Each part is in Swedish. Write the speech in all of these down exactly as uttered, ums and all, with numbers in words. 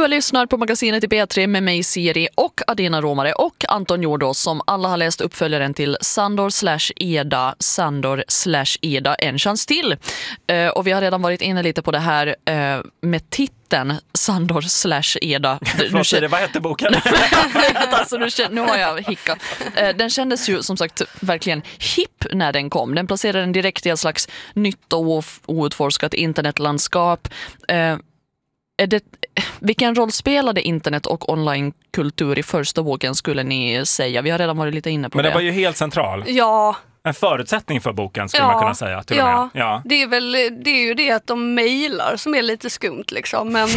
Du lyssnar på magasinet i B tre med mig Siri och Adina Romare och Anton Jordås som alla har läst uppföljaren till Sandor slash Eda, Sandor slash Eda, en chans till. Uh, och vi har redan varit inne lite på det här uh, med titeln Sandor slash Eda. Förlåt Siri, vad hette boken? alltså, nu, nu har jag hicka. Uh, den kändes ju som sagt verkligen hipp när den kom. Den placerade den direkt i ett slags nytt och outforskat internetlandskap. Uh, Är det, vilken roll spelade internet och onlinekultur i första boken skulle ni säga? Vi har redan varit lite inne på det. Men det var ju helt central. Ja. En förutsättning för boken skulle ja. man kunna säga. Till ja. och med. ja, det är väl det är ju det att de mejlar som är lite skumt liksom. Men,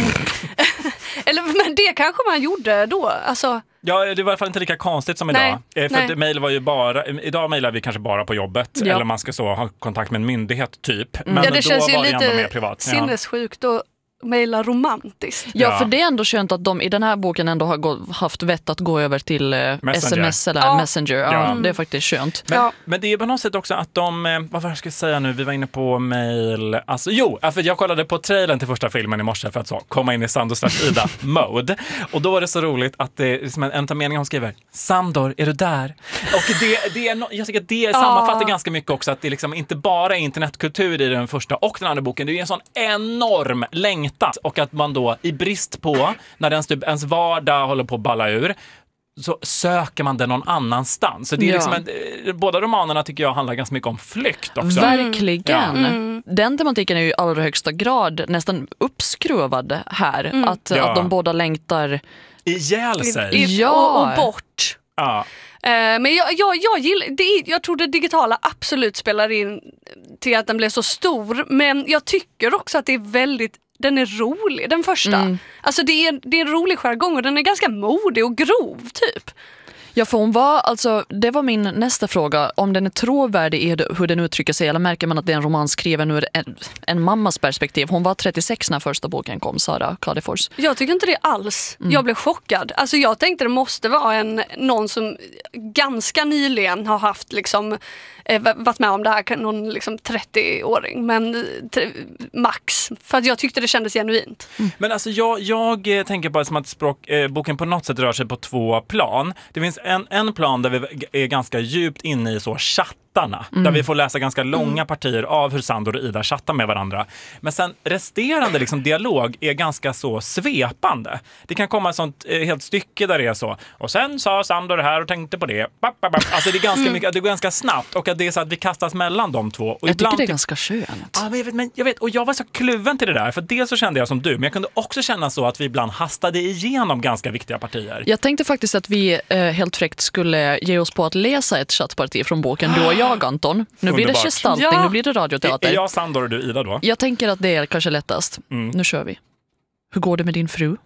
eller, men det kanske man gjorde då. Alltså... Ja, det var i alla fall inte lika konstigt som idag. Nej, för nej. att mejl var ju bara, idag mejlar vi kanske bara på jobbet. Ja. Eller man ska så ha kontakt med en myndighet typ. Mm. Men Ja, det då känns ju var det ändå mer lite privat. sinnessjukt och mejla romantiskt. Ja, Ja. för det är ändå skönt att de i den här boken ändå har gå, haft vett att gå över till eh, sms eller Ja. Messenger. Ja, Ja. det är faktiskt skönt. Men, Ja. men det är på något sätt också att de, eh, vad var det ska jag säga nu, vi var inne på mejl, alltså jo, för jag kollade på trailern till första filmen i morse för att så komma in i Sandor slash Ida mode, och då var det så roligt att det är som en, en av meningarna hon skriver, Sandor, är du där? Och det, det är no, jag tycker att det sammanfattar ganska mycket också, att det liksom inte bara är internetkultur i den första och den andra boken, det är en sån enorm längtan, och att man då i brist på, när ens, typ, ens vardag håller på att balla ur, så söker man den någon annanstans. Så det är Ja. liksom en, båda romanerna tycker jag handlar ganska mycket om flykt också. Verkligen. Ja. Mm. Den tematiken är ju i allra högsta grad nästan uppskruvad här. Mm. Att, Ja. att de båda längtar... Ihjäl sig. I, i, Ja. och, och bort. Ja. Eh, men jag, jag, jag gillar, det är, jag tror det digitala absolut spelar in till att den blev så stor. Men jag tycker också att det är väldigt, den är rolig, den första. Mm. Alltså det är, det är en rolig jargong och den är ganska modig och grov typ. Ja, för hon var, alltså, det var min nästa fråga. Om den är trovärdig i hur den uttrycker sig, eller märker man att det är en roman skriven ur en, en mammas perspektiv? Hon var trettiosex när första boken kom, Sara Kadefors. Jag tycker inte det alls. Mm. Jag blev chockad. Alltså jag tänkte det måste vara en, någon som ganska nyligen har haft liksom, eh, varit med om det här, någon liksom trettio-åring. Men tre, max. För att jag tyckte det kändes genuint. Mm. Men alltså jag, jag eh, tänker bara som att språk, eh, boken på något sätt rör sig på två plan. Det finns en, en plan där vi är ganska djupt inne i så chattarna. Mm. Där vi får läsa ganska långa mm. partier av hur Sandor och Ida chattar med varandra. Men sen resterande liksom, dialog är ganska så svepande. Det kan komma ett sånt eh, helt stycke där det är så. Och sen sa Sandor det här och tänkte på det. Alltså det är ganska, mm. mycket, det går ganska snabbt. Och att det är så att vi kastas mellan de två. Och jag ibland tycker det är ganska skönt. Ja, men jag, vet, men jag vet, och jag var så kluven till det där. För dels så kände jag som du, men jag kunde också känna så att vi ibland hastade igenom ganska viktiga partier. Jag tänkte faktiskt att vi eh, helt fräckt skulle ge oss på att läsa ett chattparti från boken, du och jag, Anton. Nu blir Underbart. det gestaltning, Ja. nu blir det radioteater. Är jag Sandor och du Ida då? Jag tänker att det är kanske lättast. Mm. Nu kör vi. Hur går det med din fru?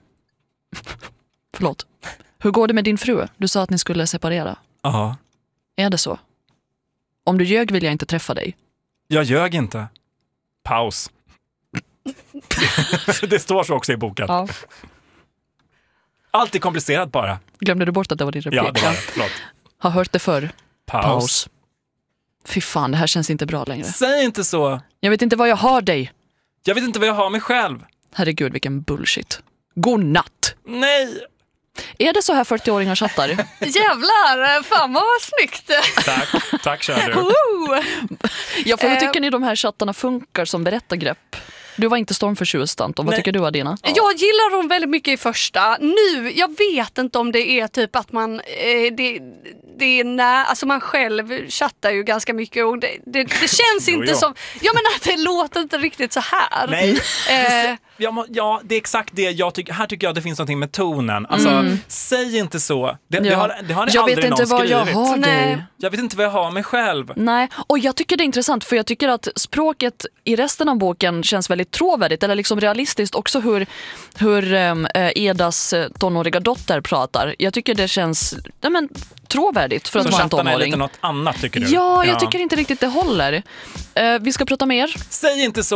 Förlåt. Hur går det med din fru? Du sa att ni skulle separera. Ja. Är det så? Om du ljög vill jag inte träffa dig. Jag ljög inte. Paus. Det står så också i boken. Ja. Allt är komplicerat bara. Glömde du bort att det var din replik? Ja, det var det. Förlåt. Har hört det förr. Paus. Paus. Fy fan, det här känns inte bra längre. Säg inte så. Jag vet inte vad jag har dig. Jag vet inte vad jag har mig själv. Herregud, vilken bullshit. God natt. Nej. Är det så här fyrtio-åringar chattar? Jävlar, fan vad snyggt. Tack, tack kör du. Woo! Ja, för hur Eh. tycker ni de här chattarna funkar som berättargrepp? Du var inte stormförtjust, Anton. Vad Nej. tycker du, Adina? Jag gillar dem väldigt mycket i första. Nu, jag vet inte om det är typ att man eh, det, det är när, alltså man själv chattar ju ganska mycket och det, det, det känns Jo, inte jo. som, jag menar att det låter inte riktigt så här. Nej. Eh, Ja, må- ja, det är exakt det jag tycker. Här tycker jag det finns någonting med tonen. Alltså, Mm. säg inte så. Det, det Ja. har, det har Jag aldrig vet inte någon vad skrivit. jag har Nej. dig. Jag vet inte vad jag har mig själv. Nej, och jag tycker det är intressant för jag tycker att språket i resten av boken känns väldigt trovärdigt eller liksom realistiskt också hur, hur um, Edas tonåriga dotter pratar. Jag tycker det känns nej men, trovärdigt för att Så vara en chattarna är tonåring. lite något annat tycker du? Ja, jag tycker inte riktigt det håller. Uh, vi ska prata mer. Säg inte så.